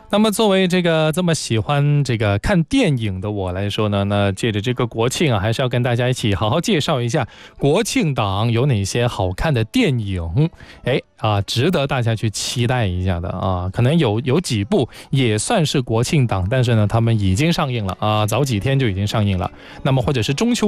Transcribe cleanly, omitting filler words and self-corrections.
那么作为这么喜欢看电影的我来说呢，那借着这个国庆啊，还是要跟大家一起好好介绍一下国庆档有哪些好看的电影，值得大家去期待一下的啊。可能有几部也算是国庆档，但是呢，他们已经上映了啊，早几天就已经上映了。那么或者是中秋